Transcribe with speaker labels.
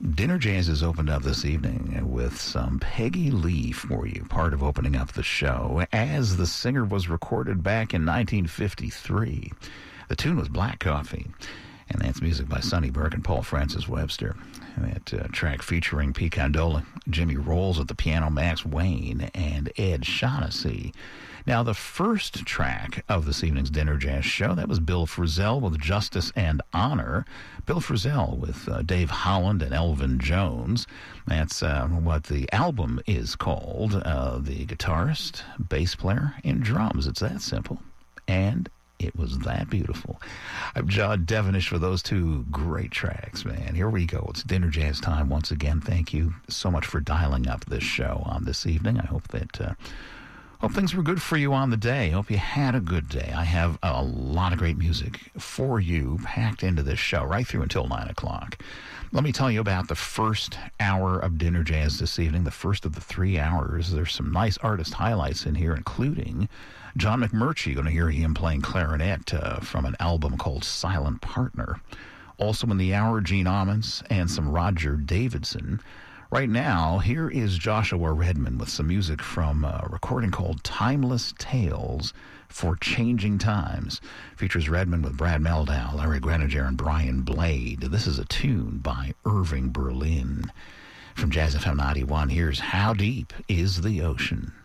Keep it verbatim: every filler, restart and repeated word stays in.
Speaker 1: Dinner Jazz has opened up this evening with some Peggy Lee for you, part of opening up the show, as the singer was recorded back in nineteen fifty-three. The tune was Black Coffee, and that's music by Sonny Burke and Paul Francis Webster. That uh, track featuring Pete Condola, Jimmy Rolls at the piano, Max Wayne, and Ed Shaughnessy. Now, the first track of this evening's Dinner Jazz show, that was Bill Frisell with Justice and Honor. Bill Frisell with uh, Dave Holland and Elvin Jones. That's uh, what the album is called. Uh, the guitarist, bass player, and drums. It's that simple. And it was that beautiful. I'm John Devenish for those two great tracks, man. Here we go. It's Dinner Jazz time once again. Thank you so much for dialing up this show on this evening. I hope that... Uh, Hope things were good for you on the day. Hope you had a good day. I have a lot of great music for you packed into this show right through until nine o'clock. Let me tell you about the first hour of Dinner Jazz this evening, the first of the three hours. There's some nice artist highlights in here, including John McMurtry. You're going to hear him playing clarinet uh, from an album called Silent Partner. Also in the hour, Gene Ammons and some Roger Davidson. Right now, here is Joshua Redman with some music from a recording called Timeless Tales for Changing Times. Features Redman with Brad Meldau, Larry Grenadier, and Brian Blade. This is a tune by Irving Berlin. From Jazz F M ninety-one, here's How Deep is the Ocean?